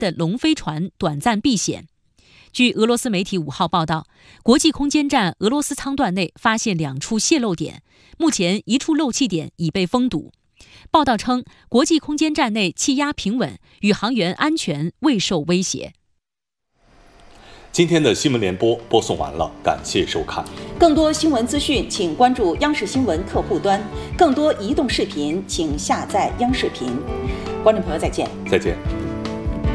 的龙飞船短暂避险。据俄罗斯媒体5号报道，国际空间站俄罗斯舱段内发现2处泄漏点，目前一处漏气点已被封堵。报道称，国际空间站内气压平稳，宇航员安全未受威胁。 今天的新闻联播播送完了，感谢收看。 更多新闻资讯，请关注央视新闻客户端；更多移动视频，请下载央视频。观众朋友，再见。 再见。